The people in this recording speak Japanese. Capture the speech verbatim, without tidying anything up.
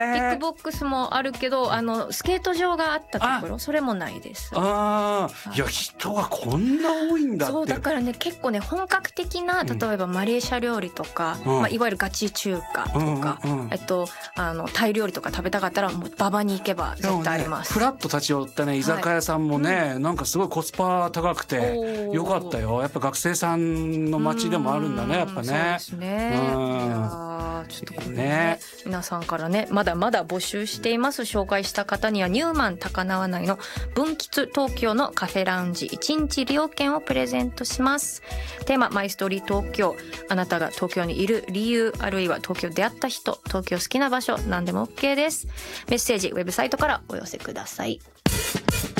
ビッグボックスもあるけど、あのスケート場があったところ、それもないです。 ああ、いや人がこんな多いんだって。 そうだからね、結構ね本格的な、例えばマレーシア料理とか、うんまあ、いわゆるガチ中華とか、うんうんうん、えっとあのタイ料理とか食べたかったらもう馬場に行けば絶対あります。 フラッと立ち寄ったね居酒屋さんもね、はいうん、なんかすごいコスパ高くてよかったよ。やっぱ学生さんの街でもあるんだね、やっぱね。 そうですね。うんいやちょっとこれね、ね皆さんからねまだまだ募集しています。紹介した方にはニューマン高輪内の文吉東京のカフェラウンジいちにち利用券をプレゼントします。テーママイストーリー東京、あなたが東京にいる理由、あるいは東京で出会った人、東京好きな場所、何でも OK です。メッセージウェブサイトからお寄せください。